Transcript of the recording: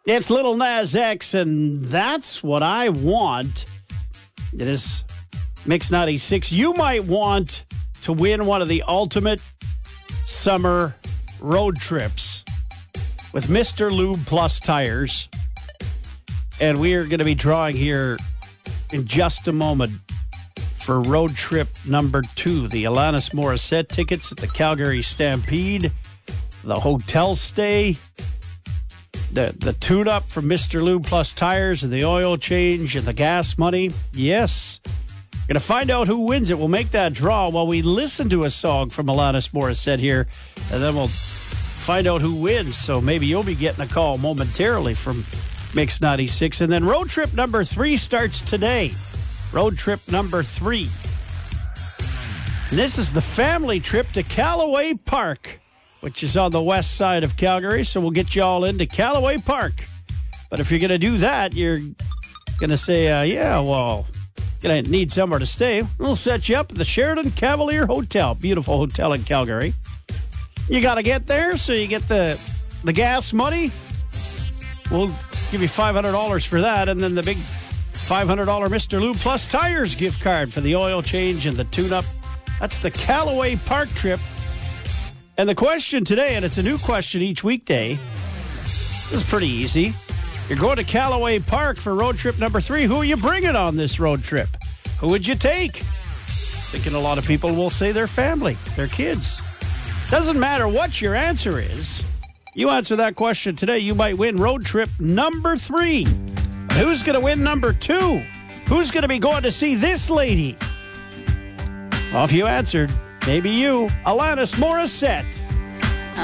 It's Little Nas X, and that's what I want. It is Mix 96. You might want to win one of the ultimate summer road trips with Mr. Lube Plus Tires. And we are going to be drawing here in just a moment for road trip number 2, the Alanis Morissette tickets at the Calgary Stampede, the hotel stay, the tune-up from Mr. Lube Plus Tires, and the oil change and the gas money. Yes. Going to find out who wins it. We'll make that draw while we listen to a song from Alanis Morissette here, and then we'll find out who wins. So maybe you'll be getting a call momentarily from Mix 96. And then road trip number 3 starts today. Road trip number 3. And this is the family trip to Callaway Park, which is on the west side of Calgary. So we'll get you all into Callaway Park. But if you're going to do that, you're going to say, going to need somewhere to stay. We'll set you up at the Sheridan Cavalier Hotel. Beautiful hotel in Calgary. You got to get there, so you get the gas money. We'll give you $500 for that, and then the big $500 Mr. Lube Plus Tires gift card for the oil change and the tune-up. That's the Callaway Park trip. And the question today, and it's a new question each weekday, this is pretty easy. You're going to Callaway Park for road trip number 3. Who are you bringing on this road trip? Who would you take? Thinking a lot of people will say their family, their kids. Doesn't matter what your answer is. You answer that question today, you might win road trip number 3. Who's going to win number 2? Who's going to be going to see this lady? Well, if you answered, maybe you, Alanis Morissette.